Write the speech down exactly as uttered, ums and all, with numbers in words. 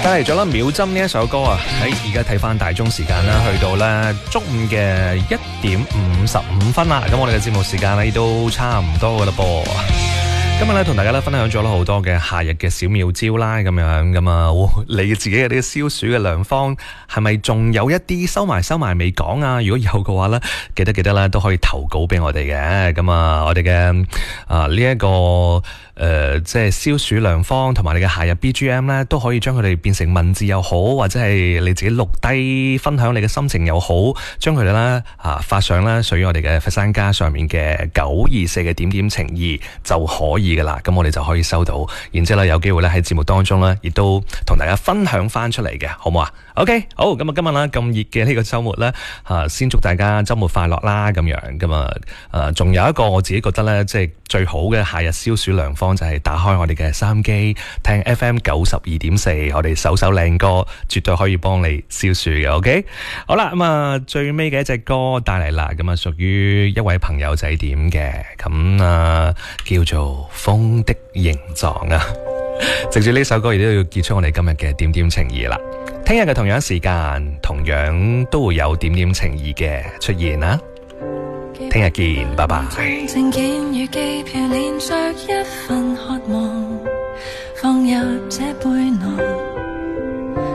帶嚟咗啦，秒針呢一首歌啊，喺而家睇翻大鐘時間啦，去到咧中午嘅一點五十五分啦。咁我哋嘅節目時間咧都差唔多噶啦噃。今日咧同大家咧分享咗好多嘅夏日嘅小妙招啦，咁樣咁啊，你自己嘅啲消暑嘅良方係咪仲有一啲收埋收埋未講啊？如果有嘅話咧，記得記得啦，都可以投稿俾我哋嘅。咁啊，我哋嘅啊呢一個。誒、呃，即係消暑良方同埋你嘅夏日 B G M 咧，都可以將佢哋變成文字又好，或者係你自己錄低分享你嘅心情又好，將佢哋咧啊發上咧屬於我哋嘅佛山家上面嘅九二四嘅點點情意就可以噶啦。咁我哋就可以收到，然之後咧有機會咧喺節目當中咧，亦都同大家分享翻出嚟嘅，好唔好啊 ？OK， 好，咁啊今日啦咁熱嘅呢個周末咧，啊先祝大家周末快樂啦，咁樣咁啊誒，仲有一個我自己覺得咧，即係最好嘅夏日消暑良方就係打開我哋嘅收音機，聽 F M 九十二點四，我哋首首靚歌，絕對可以幫你消暑嘅。OK， 好啦，咁啊最尾嘅一隻歌帶嚟啦，咁啊屬於一位朋友仔點嘅，咁啊叫做風的形狀啊。藉住呢首歌，亦都要結束我哋今日嘅點點情意啦。聽日嘅同樣時間，同樣都會有點點情意嘅出現啦。聽日見，拜拜。證件與機票連着一份渴望，放入這背囊。